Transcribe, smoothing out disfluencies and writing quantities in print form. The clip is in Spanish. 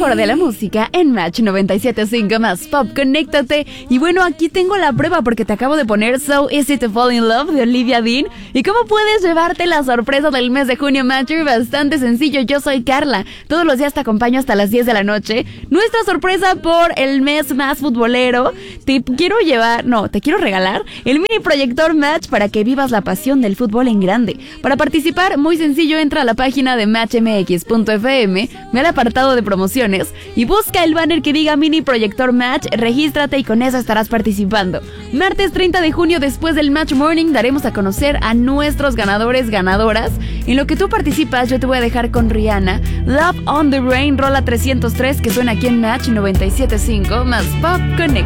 mejor de la música en Match 97.5 más Pop, conéctate. Y bueno, aquí tengo la prueba porque te acabo de poner So Easy to Fall in Love de Olivia Dean. ¿Y cómo puedes llevarte la sorpresa del mes de junio, Matcher? Bastante sencillo, yo soy Carla. Todos los días te acompaño hasta las 10 de la noche. Nuestra sorpresa por el mes más futbolero. Te quiero regalar el mini proyector Match para que vivas la pasión del fútbol en grande. Para participar, muy sencillo, entra a la página de matchmx.fm, ve al apartado de promociones y busca el banner que diga mini proyector Match, regístrate y con eso estarás participando. Martes 30 de junio, después del Match Morning, daremos a conocer a nuestros ganadoras. En lo que tú participas, yo te voy a dejar con Rihanna, Love on the Brain, rola 303, que suena aquí en Match 97.5 más Pop Connect.